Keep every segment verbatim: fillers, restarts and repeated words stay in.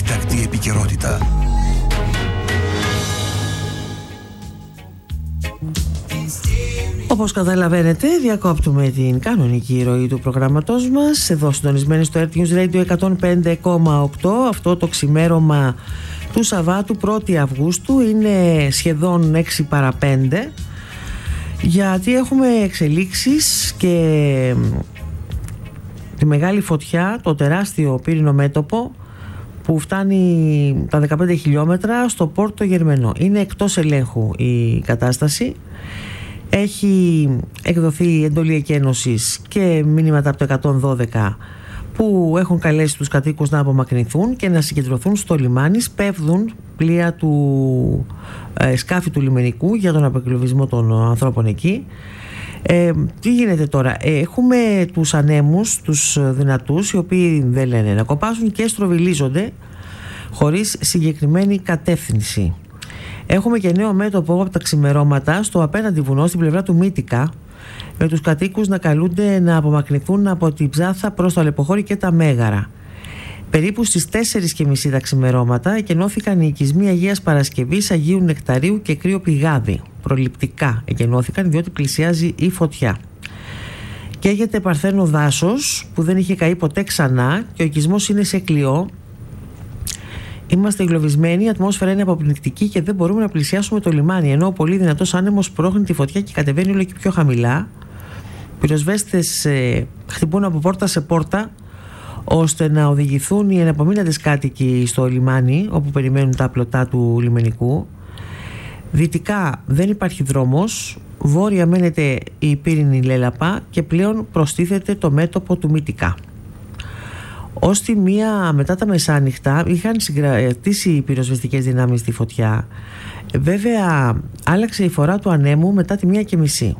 Έκτακτη επικαιρότητα. Όπως καταλαβαίνετε, διακόπτουμε την κανονική ροή του προγραμματός μας εδώ συντονισμένοι στο Earth News Radio εκατόν πέντε κόμμα οκτώ. Αυτό το ξημέρωμα του Σαββάτου πρώτη Αυγούστου είναι σχεδόν έξι παρά πέντε, γιατί έχουμε εξελίξεις και τη μεγάλη φωτιά, το τεράστιο πύρινο μέτωπο που φτάνει τα δεκαπέντε χιλιόμετρα στο Πόρτο Γερμενό. Είναι εκτός ελέγχου η κατάσταση. Έχει εκδοθεί εντολή εκένωσης και μήνυματα από το εκατόν δώδεκα που έχουν καλέσει τους κατοίκους να απομακρυνθούν και να συγκεντρωθούν στο λιμάνι. Σπέβδουν πλοία του ε, σκάφη του λιμενικού για τον απεκλωβισμό των ανθρώπων εκεί. Ε, τι γίνεται τώρα? Ε, έχουμε τους ανέμους, τους δυνατούς, οι οποίοι δεν λένε να κοπάσουν και στροβιλίζονται χωρίς συγκεκριμένη κατεύθυνση. Έχουμε και νέο μέτωπο από τα ξημερώματα στο απέναντι βουνό στην πλευρά του Μύτικα, με τους κατοίκους να καλούνται να απομακρυνθούν από την Ψάθα προς το Αλεποχώρι και τα Μέγαρα. Περίπου στις τέσσερις και μισή τα ξημερώματα εκενώθηκαν οι οικισμοί Αγίας Παρασκευής, Αγίου Νεκταρίου και Κρύο Πηγάδι. Προληπτικά εκενώθηκαν διότι πλησιάζει η φωτιά. Καίγεται Παρθένο δάσος που δεν είχε καεί ποτέ ξανά και ο οικισμός είναι σε κλειό. Είμαστε εγκλωβισμένοι, η ατμόσφαιρα είναι αποπνικτική και δεν μπορούμε να πλησιάσουμε το λιμάνι, ενώ ο πολύ δυνατός άνεμος πρόχνει τη φωτιά και κατεβαίνει όλο και πιο χαμηλά. Πυροσβέστες ε, χτυπούν από πόρτα σε πόρτα ώστε να οδηγηθούν οι εναπομείναντες κάτοικοι στο λιμάνι όπου περιμένουν τα πλωτά του λιμενικού. Δυτικά δεν υπάρχει δρόμος, βόρεια μένεται η πύρινη Λέλαπα και πλέον προστίθεται το μέτωπο του Μύτικα. Ως τη μία μετά τα μεσάνυχτα είχαν συγκρατήσει οι πυροσβεστικές δυνάμεις τη φωτιά. Βέβαια άλλαξε η φορά του ανέμου μετά τη μία και μισή.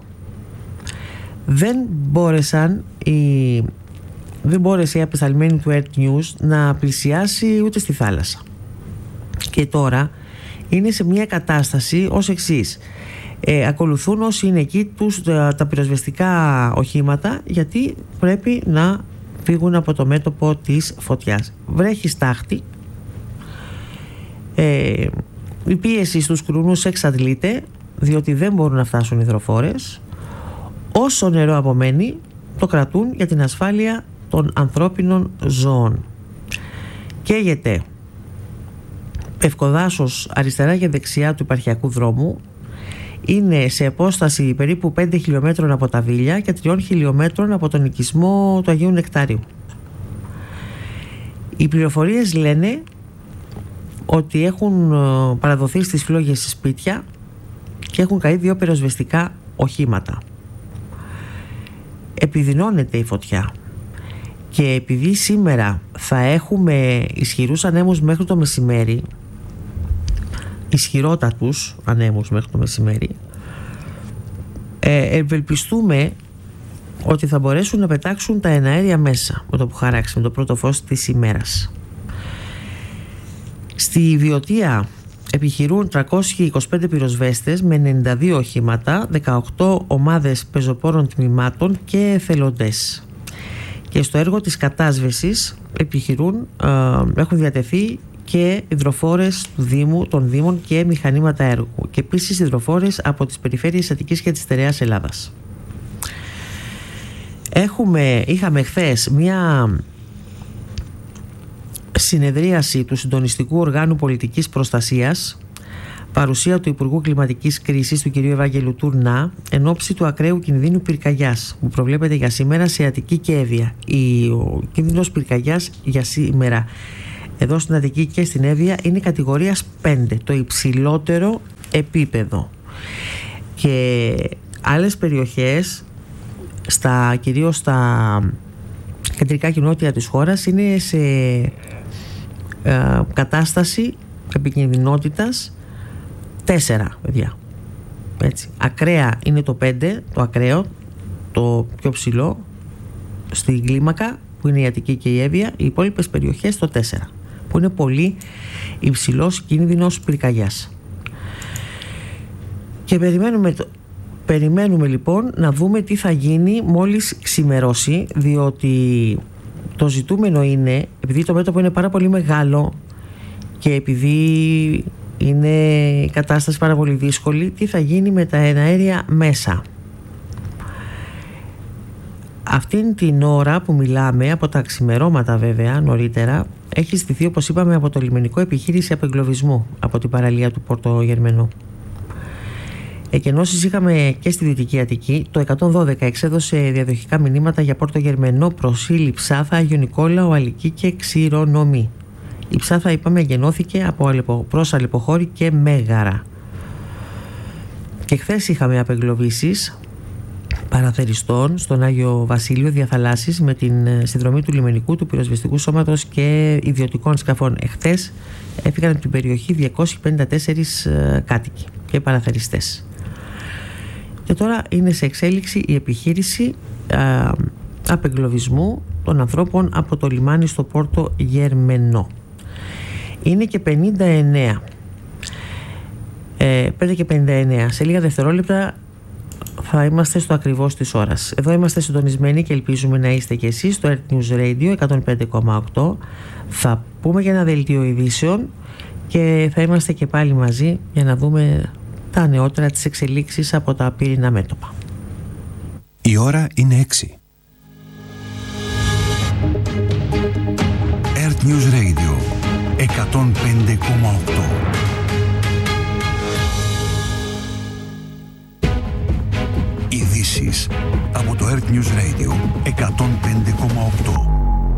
Δεν μπόρεσαν οι... δεν μπόρεσε η απεσταλμένη του Earth News να πλησιάσει ούτε στη θάλασσα. Και τώρα είναι σε μια κατάσταση ως εξής. Ε, ακολουθούν όσοι είναι εκεί τους, τα, τα πυροσβεστικά οχήματα, γιατί πρέπει να φύγουν από το μέτωπο της φωτιάς. Βρέχει στάχτη, ε, η πίεση στους κρουνούς εξαντλείται διότι δεν μπορούν να φτάσουν υδροφόρες. Όσο νερό απομένει το κρατούν για την ασφάλεια των ανθρώπινων ζώων. Καίγεται Πευκοδάσος αριστερά και δεξιά του υπαρχιακού δρόμου. Είναι σε απόσταση περίπου πέντε χιλιόμετρων από τα Βίλια και τριών χιλιόμετρων από τον οικισμό του Αγίου Νεκτάριου. Οι πληροφορίες λένε ότι έχουν παραδοθεί στις φλόγες σπίτια και έχουν καεί δύο πυροσβεστικά οχήματα. Επιδεινώνεται η φωτιά και επειδή σήμερα θα έχουμε ισχυρούς ανέμους μέχρι το μεσημέρι, ισχυρότατους ανέμους μέχρι το μεσημέρι, ε, ευελπιστούμε ότι θα μπορέσουν να πετάξουν τα εναέρια μέσα με το που χαράξει, με το πρώτο φως της ημέρας. Στη Βιωτία επιχειρούν τριακόσιοι είκοσι πέντε πυροσβέστες με ενενήντα δύο οχήματα, δεκαοκτώ ομάδες πεζοπόρων τμήματων και εθελοντές. Και στο έργο της κατάσβεσης επιχειρούν, ε, έχουν διατεθεί και υδροφόρες του Δήμου, των Δήμων και μηχανήματα έργου, και επίσης υδροφόρες από τις περιφέρειες Αττικής και της Στερεάς Ελλάδας. Έχουμε, είχαμε χθες μια συνεδρίαση του Συντονιστικού Οργάνου Πολιτικής Προστασίας, παρουσία του Υπουργού Κλιματικής Κρίσης του κ. Ευάγγελου Τουρνά, εν ώψη του ακραίου κινδύνου πυρκαγιάς που προβλέπεται για σήμερα σε Αττική και Εύβοια. Ο κίνδυνος πυρκαγιάς για σήμερα εδώ στην Αττική και στην Εύβοια είναι κατηγορίας πέντε, το υψηλότερο επίπεδο. Και άλλες περιοχές, στα, κυρίως στα κεντρικά και νότια της χώρας, είναι σε ε, κατάσταση επικινδυνότητας τέσσερα, παιδιά. Έτσι. Ακραία είναι το πέντε, το ακραίο, το πιο ψηλό στην κλίμακα, που είναι η Αττική και η Εύβοια. Οι υπόλοιπες περιοχές το τέσσερα, που είναι πολύ υψηλός κίνδυνος πυρκαγιάς. Και περιμένουμε, το, περιμένουμε λοιπόν να δούμε τι θα γίνει μόλις ξημερώσει, διότι το ζητούμενο είναι, επειδή το μέτωπο είναι πάρα πολύ μεγάλο και επειδή είναι η κατάσταση πάρα πολύ δύσκολη, τι θα γίνει με τα εναέρια μέσα. Αυτήν την ώρα που μιλάμε, από τα ξημερώματα βέβαια νωρίτερα, έχει στηθεί, όπως είπαμε, από το λιμενικό επιχείρηση απεγκλωβισμού από την παραλία του Πόρτο Γερμενό. Εκενώσεις είχαμε και στη Δυτική Αττική. Το εκατόν δώδεκα εξέδωσε διαδοχικά μηνύματα για Πόρτο Γερμενό, Προσήλη, Ψάθα, Άγιο Νικόλαο, Αλική και Ξηρονομή. Η Ψάθα, είπαμε, εγενώθηκε από προς Αλεποχώρη και Μέγαρα. Και χθες είχαμε απεγκλωβίσεις παραθεριστών στον Άγιο Βασίλειο διαθαλάσσης με την συνδρομή του λιμενικού, του πυροσβεστικού σώματος και ιδιωτικών σκαφών. Εχθές έφυγαν από την περιοχή διακόσιοι πενήντα τέσσερις κάτοικοι και παραθεριστές. Και τώρα είναι σε εξέλιξη η επιχείρηση α, απεγκλωβισμού των ανθρώπων από το λιμάνι στο Πόρτο Γερμενό. Είναι και πενήντα εννέα. Ε, πέντε και πενήντα εννέα. Σε λίγα δευτερόλεπτα θα είμαστε στο ακριβώς της ώρας. Εδώ είμαστε συντονισμένοι και ελπίζουμε να είστε και εσείς στο Earth News Radio εκατόν πέντε κόμμα οκτώ. Θα πούμε για ένα δελτίο ειδήσεων και θα είμαστε και πάλι μαζί για να δούμε τα νεότερα, τις εξελίξεις από τα πύρινα μέτωπα. Η ώρα είναι έξι. Earth News Radio εκατόν πέντε κόμμα οκτώ. Ειδήσεις από το Earth News Radio εκατόν πέντε κόμμα οκτώ.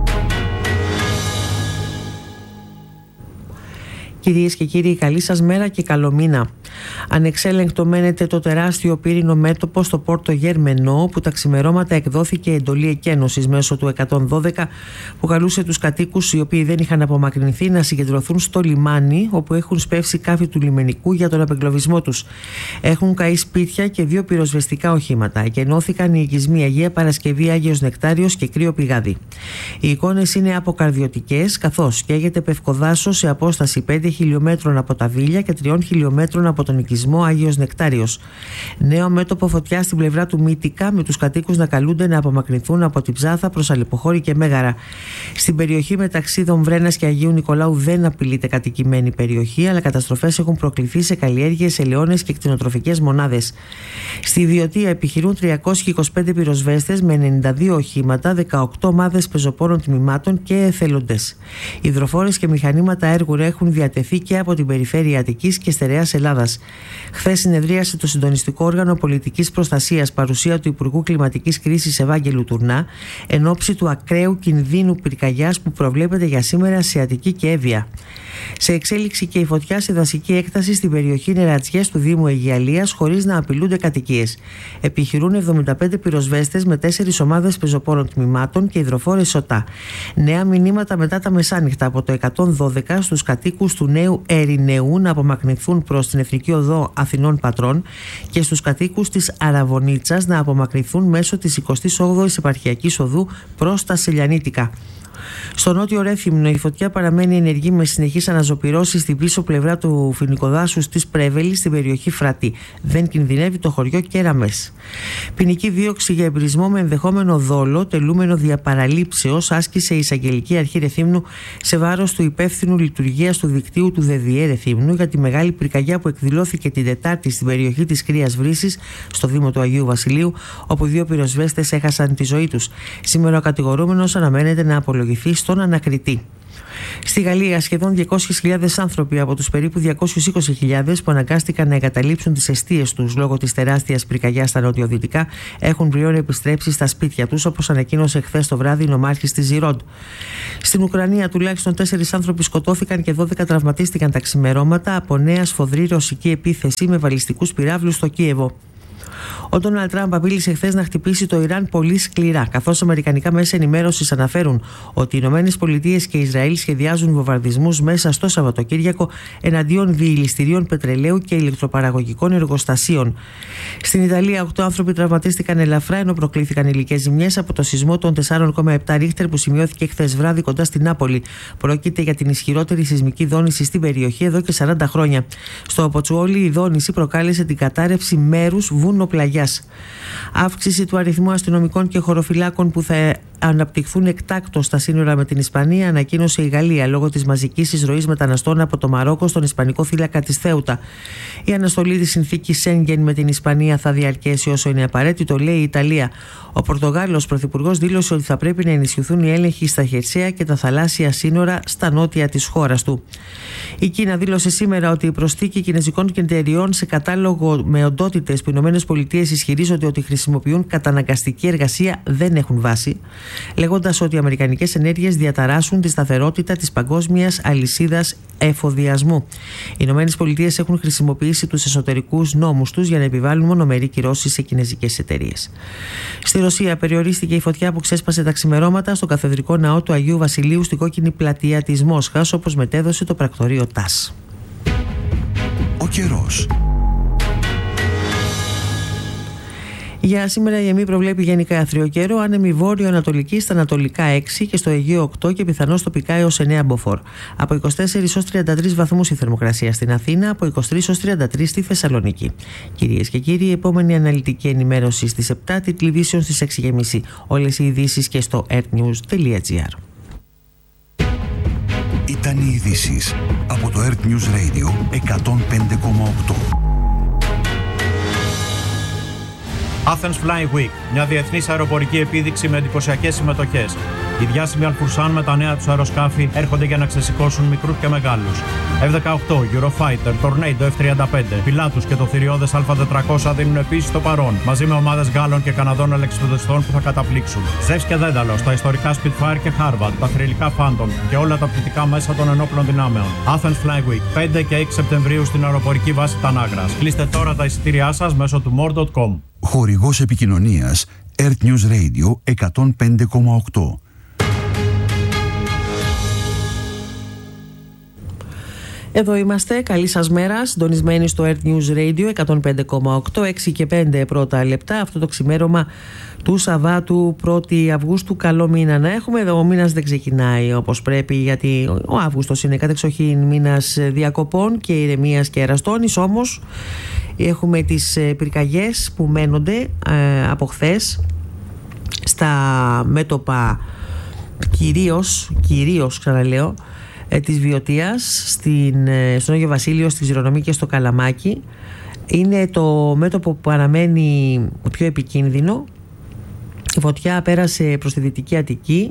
Κυρίες και κύριοι, καλή σας μέρα και καλό μήνα. Ανεξέλεγκτο μένεται το τεράστιο πύρινο μέτωπο στο Πόρτο Γερμενό, που τα ξημερώματα εκδόθηκε εντολή εκένωσης μέσω του εκατόν δώδεκα, που καλούσε τους κατοίκους οι οποίοι δεν είχαν απομακρυνθεί να συγκεντρωθούν στο λιμάνι, όπου έχουν σπεύσει κάφη του λιμενικού για τον απεγκλωβισμό τους. Έχουν καεί σπίτια και δύο πυροσβεστικά οχήματα. Εκενώθηκαν οι οικισμοί Αγία Παρασκευή, Άγιος Νεκτάριος και Κρύο Πηγάδι. Οι εικόνες είναι αποκαρδιωτικές, καθώς καίγεται πευκοδάσος σε απόσταση πέντε χιλιόμετρων από τα Βίλια και τριών χιλιόμετρων από τον οικισμό Άγιος Νεκτάριος. Νέο μέτωπο φωτιά στην πλευρά του Μύτικα, με τους κατοίκους να καλούνται να απομακρυνθούν από την Ψάθα προς Αλεποχώρη και Μέγαρα. Στην περιοχή μεταξύ Δομβρένας και Αγίου Νικολάου δεν απειλείται κατοικημένη περιοχή, αλλά καταστροφές έχουν προκληθεί σε καλλιέργειες, ελαιώνες και κτηνοτροφικές μονάδες. Στη Βιωτία επιχειρούν τριακόσιοι είκοσι πέντε πυροσβέστες με ενενήντα δύο οχήματα, δεκαοκτώ ομάδες πεζοπόρων τμήματων και εθελοντές. Υδροφόρες και μηχανήματα έργου έχουν διατεθεί και από την περιφέρεια Αττικής και Στερεάς Ελλάδας. Χθες συνεδρίασε το συντονιστικό όργανο πολιτικής προστασίας, παρουσία του Υπουργού Κλιματικής Κρίσης Ευάγγελου Τουρνά, εν ώψη του ακραίου κινδύνου πυρκαγιάς που προβλέπεται για σήμερα σε Αττική και Εύβοια. Σε εξέλιξη και η φωτιά σε δασική έκταση στην περιοχή Νερατσιές του Δήμου Αιγιαλίας, χωρίς να απειλούνται κατοικίες. Επιχειρούν εβδομήντα πέντε πυροσβέστες με τέσσερις ομάδες πεζοπόρων τμήματων και υδροφόρες ΣΟΤΑ. Νέα μηνύματα μετά τα μεσάνυχτα από το εκατόν δώδεκα στους κατοίκους του Νέου Ερηνεού να απομακρυνθούν προς την Εθνική Οδό Αθηνών Πατρών και στους κατοίκους της Αραβωνίτσας να απομακρυνθούν μέσω της εικοστής όγδοης Επαρχιακής Οδού προς τα Σελιανίτικα. Στο νότιο Ρέθυμνο η φωτιά παραμένει ενεργή με συνεχείς αναζωπυρώσεις στην πίσω πλευρά του φοινικοδάσους της Πρέβελης στην περιοχή Φρατή. Δεν κινδυνεύει το χωριό Κέραμες. Ποινική δίωξη για εμπρισμό με ενδεχόμενο δόλο, τελούμενο διαπαραλήψεως, άσκησε η Εισαγγελική Αρχή Ρεθύμνου σε βάρος του υπεύθυνου λειτουργίας του δικτύου του ΔΕΔΙΕ Ρεθύμνου για τη μεγάλη πυρκαγιά που εκδηλώθηκε την Τετάρτη στην περιοχή της Κρύας Βρύσης, στο Δήμο του Αγίου Βασιλείου, όπου δύο πυροσβέστες έχασαν τη ζωή τους. Σήμερα ο κατηγορούμενος αναμένεται να απολογηθεί στον ανακριτή. Στη Γαλλία, σχεδόν διακόσιες χιλιάδες άνθρωποι από τους περίπου διακόσιες είκοσι χιλιάδες που αναγκάστηκαν να εγκαταλείψουν τις εστίες τους λόγω της τεράστιας πυρκαγιάς στα νοτιοδυτικά έχουν πλέον επιστρέψει στα σπίτια τους, όπως ανακοίνωσε χθες το βράδυ η νομάρχης της Ζιρόντ. Στην Ουκρανία, τουλάχιστον τέσσερις άνθρωποι σκοτώθηκαν και δώδεκα τραυματίστηκαν τα ξημερώματα από νέα σφοδρή ρωσική επίθεση με βαλιστικούς πυράβλους στο Κίεβο. Ο Ντόναλντ Τραμπ απείλησε χθες να χτυπήσει το Ιράν πολύ σκληρά, καθώς αμερικανικά μέσα ενημέρωσης αναφέρουν ότι οι Ηνωμένες Πολιτείες και Ισραήλ σχεδιάζουν βομβαρδισμούς μέσα στο Σαββατοκύριακο εναντίον διηληστηρίων πετρελαίου και ηλεκτροπαραγωγικών εργοστασίων. Στην Ιταλία, οκτώ άνθρωποι τραυματίστηκαν ελαφρά, ενώ προκλήθηκαν υλικές ζημιές από το σεισμό των τεσσάρων κόμμα επτά ρίχτερ που σημειώθηκε χθες βράδυ κοντά στην Νάπολη. Πρόκειται για την ισχυρότερη σεισμική δόνηση στην περιοχή εδώ και σαράντα χρόνια. Στο Ποτσουόλι, η δόνηση προκάλεσε την κατάρρευση μέρους βουνοπλαγιάς. Αύξηση του αριθμού αστυνομικών και χωροφυλάκων που θα αναπτυχθούν εκτάκτως στα σύνορα με την Ισπανία, ανακοίνωσε η Γαλλία λόγω της μαζικής εισρωής μεταναστών από το Μαρόκο στον Ισπανικό θύλακα της Θέουτα. Η αναστολή της συνθήκης Σέγγεν με την Ισπανία θα διαρκέσει όσο είναι απαραίτητο, λέει η Ιταλία. Ο Πορτογάλος πρωθυπουργός δήλωσε ότι θα πρέπει να ενισχυθούν οι έλεγχοι στα χερσαία και τα θαλάσσια σύνορα στα νότια της χώρας του. Η Κίνα δήλωσε σήμερα ότι η προσθήκη κινέζικων εταιριών σε κατάλογο με οντότητες που οι ΗΠΑ ισχυρίζονται ότι χρησιμοποιούν καταναγκαστική εργασία δεν έχουν βάση, λέγοντας ότι οι αμερικανικές ενέργειες διαταράσσουν τη σταθερότητα της παγκόσμιας αλυσίδας εφοδιασμού. Οι ΗΠΑ έχουν χρησιμοποιήσει τους εσωτερικούς νόμους τους για να επιβάλλουν μονομερή κυρώσεις σε κινέζικες εταιρείες. Στη Ρωσία περιορίστηκε η φωτιά που ξέσπασε τα ξημερώματα στο καθεδρικό ναό του Αγίου Βασιλείου στην κόκκινη πλατεία της Μόσχας, όπως μετέδωσε το πρακτορείο ΤΑΣ. Ο καιρός. Για σήμερα η ΕΜΗ προβλέπει γενικά αθρίο καιρό, άνεμη βόρειο-ανατολική στα ανατολικά έξι και στο Αιγαίο οκτώ και πιθανώς τοπικά έως εννέα μποφόρ. Από είκοσι τέσσερις έως τριάντα τρεις βαθμούς η θερμοκρασία στην Αθήνα, από είκοσι τρεις έως τριάντα τρεις στη Θεσσαλονίκη. Κυρίες και κύριοι, η επόμενη αναλυτική ενημέρωση στις επτά, τίτλοι ειδήσεων στις έξι και μισή. Όλες οι ειδήσεις και στο airnews τελεία gr. Ήταν οι ειδήσεις από το Earth News Radio εκατόν πέντε κόμμα οκτώ. Athens Flying Week, μια διεθνής αεροπορική επίδειξη με εντυπωσιακές συμμετοχές. Οι διάσημοι Αλφουρσάν με τα νέα τους αεροσκάφη έρχονται για να ξεσηκώσουν μικρούς και μεγάλους. εφ δεκαοκτώ, Eurofighter, Tornado εφ τριάντα πέντε, Pilatus και το θηριώδες Α τετρακόσια δίνουν επίσης το παρόν, μαζί με ομάδες Γάλλων και Καναδών αλεξιπτοδιστών που θα καταπλήξουν. Zeus και Δένταλος, τα ιστορικά Spitfire και Harvard, τα θρυλικά Phantom και όλα τα πτυτικά μέσα των ενόπλων δυνάμεων. Athens Flying Week, πέντε και έξι Σεπτεμβρίου στην αεροπορική βάση Τανάγρας. Κλείστε τώρα τα εισιτήριά σας μέσω του more τελεία com. Χορηγός επικοινωνίας Earth News Radio εκατόν πέντε κόμμα οκτώ. Εδώ είμαστε, καλή σας μέρα, συντονισμένοι στο Earth News Radio εκατόν πέντε κόμμα οκτώ, έξι και πέντε πρώτα λεπτά, αυτό το ξημέρωμα του Σαββάτου πρώτη Αυγούστου. Καλό μήνα να έχουμε. Εδώ ο μήνας δεν ξεκινάει όπως πρέπει, γιατί ο Αύγουστος είναι κατεξοχήν μήνας διακοπών και ηρεμίας και εραστώνης, όμως έχουμε τις πυρκαγιές που μένονται ε, από χθες στα μέτωπα κυρίως, κυρίως ξαναλέω, ε, της Βιωτίας, στην, ε, στον Άγιο Βασίλειο, στη Ζηρονομή και στο Καλαμάκι. Είναι το μέτωπο που παραμένει πιο επικίνδυνο. Η φωτιά πέρασε προς τη Δυτική Αττική.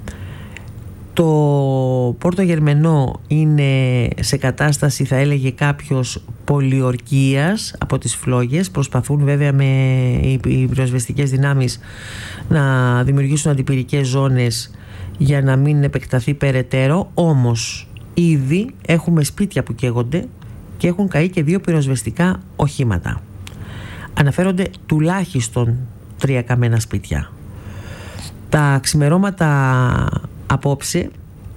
Το Πόρτο Γερμενό είναι σε κατάσταση, θα έλεγε κάποιος, πολιορκίας από τις φλόγες. Προσπαθούν βέβαια με οι πυροσβεστικές δυνάμεις να δημιουργήσουν αντιπυρικές ζώνες για να μην επεκταθεί περαιτέρω. Όμως ήδη έχουμε σπίτια που καίγονται και έχουν καεί και δύο πυροσβεστικά οχήματα. Αναφέρονται τουλάχιστον τρία καμένα σπίτια. Τα ξημερώματα απόψε,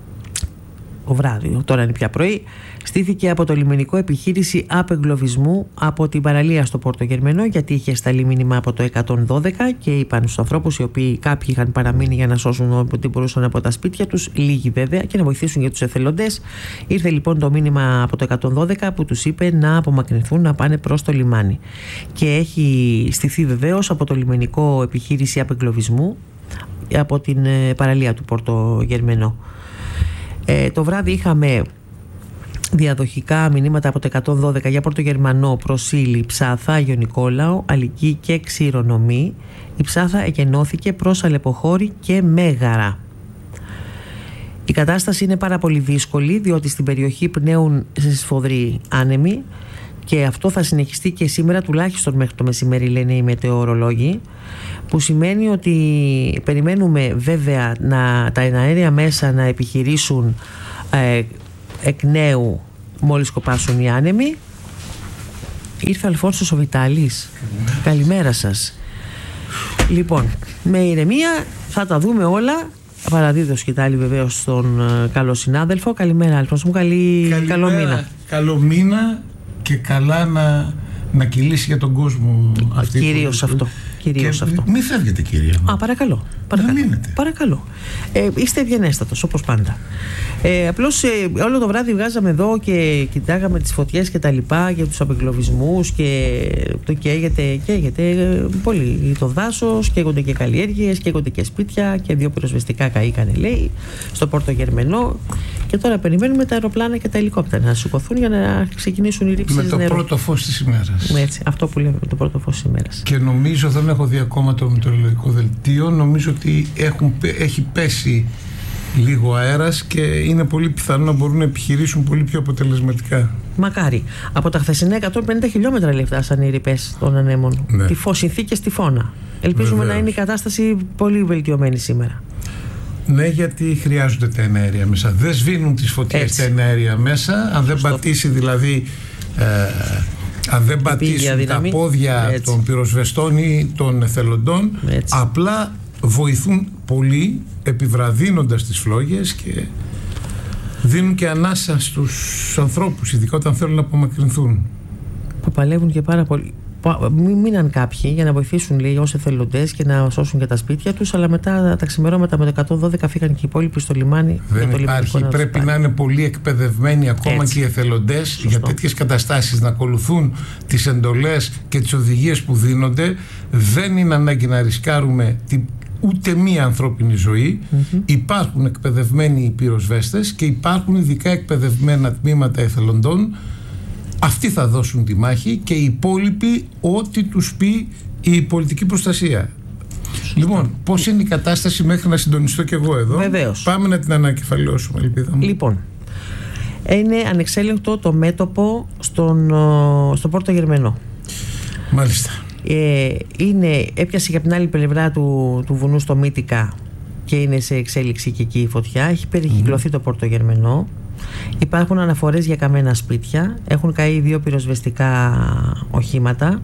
το βράδυ, τώρα είναι πια πρωί, στήθηκε από το λιμενικό επιχείρηση απεγκλωβισμού από την παραλία στο Πόρτο Γερμενό, γιατί είχε σταλεί μήνυμα από το εκατόν δώδεκα και είπαν στους ανθρώπους, οι οποίοι κάποιοι είχαν παραμείνει για να σώσουν ό,τι μπορούσαν από τα σπίτια τους, λίγοι βέβαια, και να βοηθήσουν για τους εθελοντές. Ήρθε λοιπόν το μήνυμα από το εκατόν δώδεκα που τους είπε να απομακρυνθούν, να πάνε προς το λιμάνι. Και έχει στηθεί βεβαίως από το λιμενικό επιχείρηση απεγκλωβισμού από την παραλία του Πόρτο Γερμενό. Ε, το βράδυ είχαμε διαδοχικά μηνύματα από το εκατόν δώδεκα για Πόρτο Γερμανό, Προσήλη, Ψάθα, Άγιο Νικόλαο, Αλική και Ξηρονομή. Η Ψάθα εκενώθηκε προς Αλεποχώρη και Μέγαρα. Η κατάσταση είναι πάρα πολύ δύσκολη, διότι στην περιοχή πνέουν σε σφοδροί άνεμοι και αυτό θα συνεχιστεί και σήμερα τουλάχιστον μέχρι το μεσημέρι, λένε οι μετεωρολόγοι, που σημαίνει ότι περιμένουμε βέβαια να, τα αέρια μέσα να επιχειρήσουν ε, εκ νέου μόλις σκοπάσουν οι άνεμοι. Ήρθε ο Αλφόνσος ο Βιτάλης. Καλημέρα σας. Λοιπόν, με ηρεμία θα τα δούμε όλα. Παραδίδω σκητάλη βεβαίως στον uh, καλό συνάδελφο. Καλημέρα Αλφόνσο μου, καλή, Καλημέρα, καλό μήνα. Καλό μήνα και καλά να, να κυλήσει για τον κόσμο αυτή. Κυρίως αυτό. Κυρίως αυτό. Μην φεύγετε, κυρία. Α, παρακαλώ. Παρακαλώ. Να μείνετε. Παρακαλώ. Ε, είστε ευγενέστατος, όπως πάντα. Ε, απλώς ε, όλο το βράδυ βγάζαμε εδώ και κοιτάγαμε τις φωτιές και τα λοιπά και τους απεγκλωβισμούς και το καίγεται, καίγεται ε, πολύ το δάσος, καίγονται και καλλιέργειες, καίγονται και σπίτια και δύο πυροσβεστικά καήκανε, λέει, στο Πόρτο Γερμενό. Και τώρα περιμένουμε τα αεροπλάνα και τα ελικόπτερα να σηκωθούν για να ξεκινήσουν οι ρήψεις νερού. Με το πρώτο φως της ημέρας. Έτσι, αυτό που λέμε, το πρώτο φως της ημέρας. Και νομίζω, δεν έχω δει ακόμα το μετεωρολογικό δελτίο, νομίζω ότι έχουν, έχει πέσει λίγο αέρας και είναι πολύ πιθανό να μπορούν να επιχειρήσουν πολύ πιο αποτελεσματικά. Μακάρι. Από τα χθεσινά εκατόν πενήντα χιλιόμετρα λέει φτάσαν οι ρηπές των ανέμων. Ναι. Τυφό, συνθήκες τυφώνα. Ελπίζουμε Βεβαίως. να είναι η κατάσταση πολύ βελτιωμένη σήμερα. Ναι, γιατί χρειάζονται τα εναέρια μέσα. Δεν σβήνουν τις φωτιές τα εναέρια μέσα. Αν δεν Σωστό. πατήσει δηλαδή ε, αν δεν πατήσουν τα πόδια Έτσι. των πυροσβεστών ή των εθελοντών, Έτσι. απλά βοηθούν πολύ, επιβραδύνοντας τις φλόγες και δίνουν και ανάσα στους ανθρώπους, ειδικά όταν θέλουν να απομακρυνθούν. Που παλεύουν και πάρα πολύ. Μείναν κάποιοι για να βοηθήσουν, λέει, ως εθελοντές και να σώσουν και τα σπίτια τους, αλλά μετά τα ξημερώματα με το εκατόν δώδεκα φύγαν και οι υπόλοιποι στο λιμάνι. Δεν υπάρχει, πρέπει να είναι πολύ εκπαιδευμένοι ακόμα Έτσι. και οι εθελοντές Σωστό. για τέτοιες καταστάσεις, να ακολουθούν τις εντολές και τις οδηγίες που δίνονται. Δεν είναι ανάγκη να ρισκάρουμε την ούτε μία ανθρώπινη ζωή. Mm-hmm. Υπάρχουν εκπαιδευμένοι πυροσβέστες και υπάρχουν ειδικά εκπαιδευμένα τμήματα εθελοντών. Αυτοί θα δώσουν τη μάχη και οι υπόλοιποι ό,τι τους πει η πολιτική προστασία. Σωστά. Λοιπόν, πώς είναι η κατάσταση μέχρι να συντονιστώ και εγώ εδώ? Βεβαίως. Πάμε να την ανακεφαλαιώσουμε, ελπίδα μου. Λοιπόν, είναι ανεξέλεγκτο το μέτωπο στον, στον Πόρτο Γερμενό. Μάλιστα. Ε, είναι, έπιασε για την άλλη πλευρά του, του βουνού στο Μύτικα και είναι σε εξέλιξη και εκεί η φωτιά. Έχει περικυκλωθεί mm. το Πόρτο Γερμενό. Υπάρχουν αναφορές για καμένα σπίτια. Έχουν καεί δύο πυροσβεστικά οχήματα.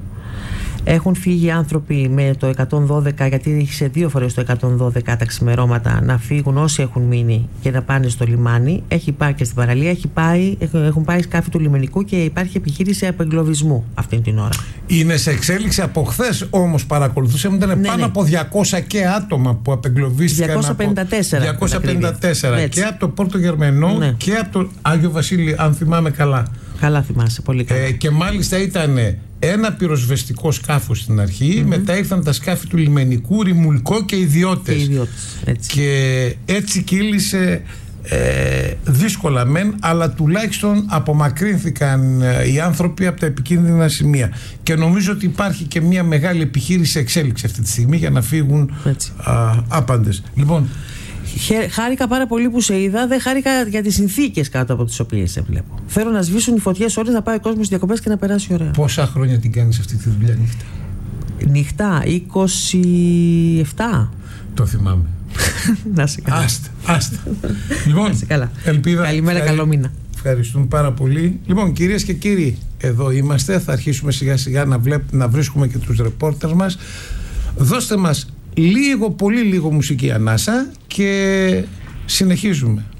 Έχουν φύγει άνθρωποι με το εκατόν δώδεκα, γιατί είχε δύο φορές το εκατόν δώδεκα τα ξημερώματα, να φύγουν όσοι έχουν μείνει και να πάνε στο λιμάνι. Έχει πάει και στην παραλία, έχει πάει, έχουν πάει σκάφη του λιμενικού και υπάρχει επιχείρηση απεγκλωβισμού αυτή την ώρα. Είναι σε εξέλιξη από χθες, όμως παρακολουθούσαμε, ήταν ναι, πάνω ναι. από διακόσια και άτομα που απεγκλωβίστηκαν. διακόσια πενήντα τέσσερα. διακόσια πενήντα τέσσερα και από το Πόρτο Γερμενό ναι. και από το Άγιο Βασίλειο, αν θυμάμαι καλά. Καλά θυμάσαι, πολύ καλά. Ε, και μάλιστα ήταν ένα πυροσβεστικό σκάφος στην αρχή, mm-hmm. μετά ήρθαν τα σκάφη του λιμενικού, ρημουλκό και ιδιώτες. Και, ιδιώτες, έτσι. και έτσι κύλησε ε, δύσκολα μεν, αλλά τουλάχιστον απομακρύνθηκαν ε, οι άνθρωποι από τα επικίνδυνα σημεία. Και νομίζω ότι υπάρχει και μια μεγάλη επιχείρηση εξέλιξη αυτή τη στιγμή για να φύγουν α, άπαντες. Λοιπόν, χάρηκα πάρα πολύ που σε είδα. Δεν χάρηκα για τις συνθήκες κάτω από τις οποίες σε βλέπω. Θέλω να σβήσουν οι φωτιές όλες, να πάει ο κόσμος στις διακοπές και να περάσει ωραία. Πόσα χρόνια την κάνεις αυτή τη δουλειά νύχτα? Νύχτα, είκοσι επτά. Το θυμάμαι. Να σε καλά. Άστα, άστα. Λοιπόν, καλά. Ελπίδα. Καλημέρα, ευχαρι... καλό μήνα. Ευχαριστούμε πάρα πολύ. Λοιπόν, κυρίες και κύριοι, εδώ είμαστε. Θα αρχίσουμε σιγά σιγά να, βλέπ... να βρίσκουμε και τους ρεπόρτερ μας. Δώστε μας λίγο, πολύ λίγο μουσική ανάσα και συνεχίζουμε.